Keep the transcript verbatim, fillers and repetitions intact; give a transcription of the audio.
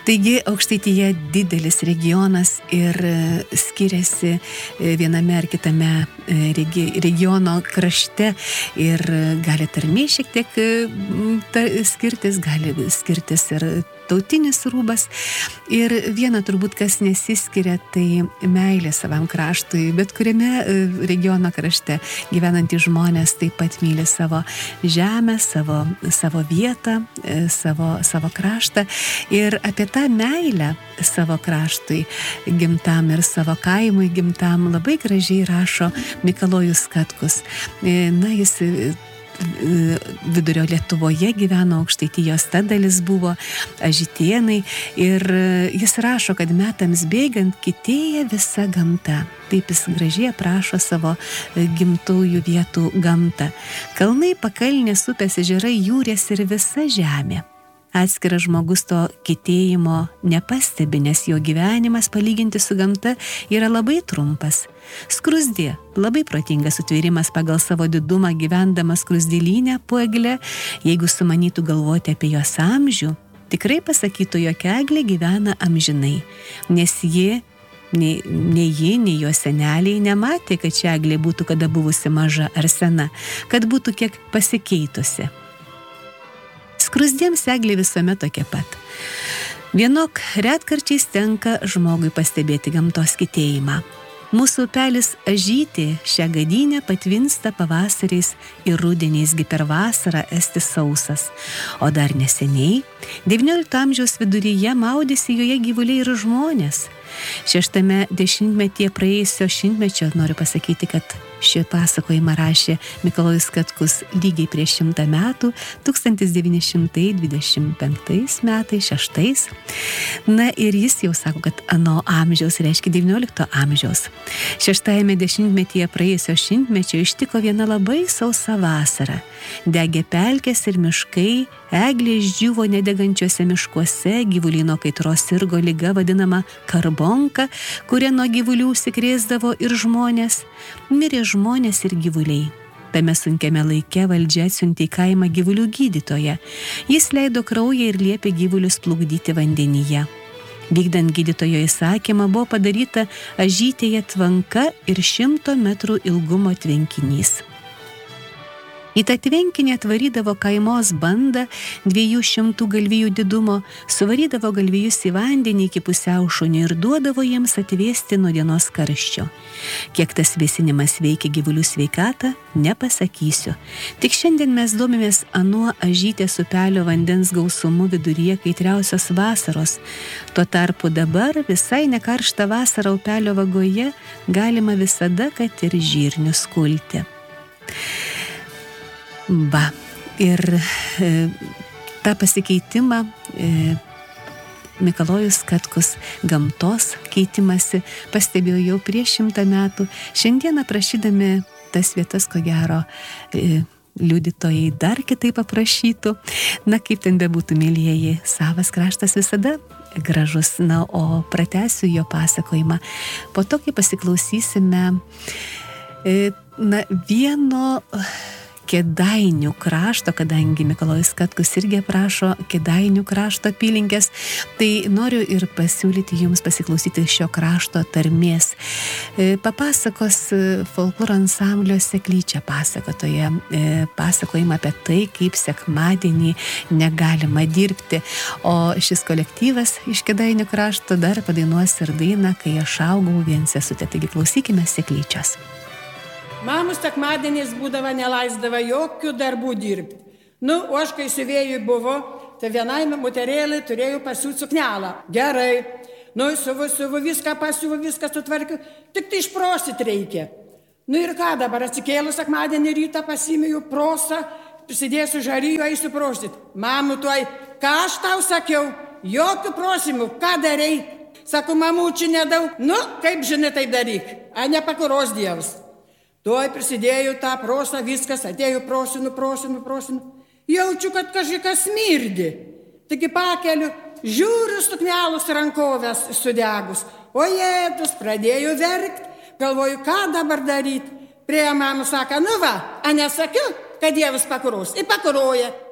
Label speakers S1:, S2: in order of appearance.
S1: Taigi Aukštaitija didelis regionas ir skiriasi viename ar kitame regi, regiono krašte ir gali tarmė šiek tiek ta, skirtis, gali skirtis ir tautinis rūbas. Ir viena turbūt, kas nesiskiria, tai meilė savam kraštui. Bet kuriame regiono krašte gyvenantys žmonės taip pat myli savo žemę, savo, savo vietą, savo, savo kraštą. Ir apie tą meilę savo kraštui gimtam ir savo kaimui gimtam labai gražiai rašo Mikalojus Katkus. Na, jis vidurio Lietuvoje gyveno, Aukštaitijos ta dalis buvo Ažitėnai ir jis rašo, kad metams bėgant kitėja visa gamta. Taip jis gražiai aprašo savo gimtųjų vietų gamtą. Kalnai, pakalnės, upės, ežerai, jūrės ir visa žemė. Atskiras žmogus to kitėjimo nepastebi, nes jo gyvenimas palyginti su gamta yra labai trumpas. Skruzdė, labai protingas sutvėrimas pagal savo didumą gyvendamas skruzdėlyne po egle, jeigu sumanytų galvoti apie jos amžių, tikrai pasakytų, jog eglė gyvena amžinai, nes ji, nei, nei ji, nei jos seneliai nematė, kad ši eglė būtų kada buvusi maža ar sena, kad būtų kiek pasikeitusi. Skruzdėms eglė visuomet tokia pat. Vienok retkarčiais tenka žmogui pastebėti gamtos kitėjimą. Mūsų upelis Ažytė šią gadynę patvinsta pavasariais ir rudeniais, gi per vasarą esti sausas. O dar neseniai, devyniolikto amžiaus viduryje maudėsi joje gyvuliai ir žmonės. Šeštame dešimtmetyje praėjusio šimtmečio noriu pasakyti, kad šį pasakojimą rašė Mikalojus Katkus lygiai prieš šimtą metų, tūkstantis devyni šimtai dvidešimt penktais metais, šeštais. Na ir jis jau sako, kad ano amžiaus, reiškia devyniolikto amžiaus. Šeštajame dešimtmetyje praėjusio šimtmečio ištiko viena labai sausa vasara. Degė pelkės ir miškai, eglės džiuvo nedegančiuose miškuose, gyvuliai nuo kaitros sirgo liga vadinama karbonka, kuria nuo gyvulių užsikrėsdavo ir žmonės. Mirė žmonės ir gyvuliai. Tame sunkiame laike valdžia atsiuntė į kaimą gyvulių gydytoją. Jis leido kraują ir liepė gyvulius plukdyti vandenyje. Vykdant gydytojo įsakymą buvo padaryta Ažytėje tvanka ir šimto metrų ilgumo tvenkinys. Į tą tvenkinį atvarydavo kaimos bandą dviejų šimtų galvijų didumo, suvarydavo galvijus į vandenį iki pusiaušonio ir duodavo jiems atvėsti nuo dienos karščio. Kiek tas vėsinimas veikia gyvulių sveikatą, nepasakysiu. Tik šiandien mes domimės anuo Ažytės upelio vandens gausumu viduryje kaitriausios vasaros. Tuo tarpu dabar visai nekarštą vasarą upelio vagoje galima visada, kad ir žirnius kulti. Va, ir e, tą pasikeitimą e, Mikalojus Katkus gamtos keitimasi pastebėjo jau prieš šimtą metų. Šiandien aprašydami tas vietas, ko gero, e, liudytojai dar kitaip aprašytų. Na, kaip ten bebūtų, mielieji, savas kraštas visada gražus. Na, o pratęsiu jo pasakojimą. Po to, kai pasiklausysime e, na, vieno Kėdainių krašto, kadangi Mikalojus Katkus irgi aprašo Kėdainių krašto apylinkės, tai noriu ir pasiūlyti jums pasiklausyti šio krašto tarmės. Papasakos folkloro ansamblio Seklyčia pasakotoje, pasakojimą apie tai, kaip sekmadienį negalima dirbti. O šis kolektyvas iš Kėdainių krašto dar padainuos ir dainą Kai aš augau viensesutė. Taigi klausykime Seklyčios.
S2: Mamų sekmadieniais būdavo neleisdavo jokių darbų dirbti. Nu, o aš kai siuvėjui buvo, tai vienai moterėlai turėjau pasiūti suknelą. Gerai. Nu, suvu, suvu, viską pasiuvu, viską sutvarkiu, tik tai išprosit reikia. Nu ir ką dabar, atsikėlus sekmadienį rytą pasimėjau prosą, prisidėsiu žaryju, eisiu prosit. Mamų tuoj, ką aš tau sakiau, jokių prosimų, ką darei? Sako, mamūčių nedaug. Nu, kaip žinai, taip daryk. A, nepakuros Dievas. Tuoj prisidėjau tą prosą, viskas, atėjau prosinu, prosinu, prosinu. Jaučiu, kad kažkas smirdi. Taigi pakeliu, žiūriu suknelus rankovės sudegus. O jėtus, pradėjau verkt, galvoju, ką dabar daryti. Prie mamų sako, nu va, a nesakiau, kad Dievas pakuros. Ir pakuroja.